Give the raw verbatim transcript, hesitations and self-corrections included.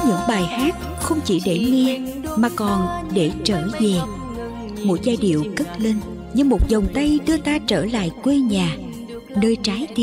những bài hát không chỉ để nghe mà còn để trở về. Mỗi giai điệu cất lên như một vòng tay đưa ta trở lại quê nhà, nơi trái tim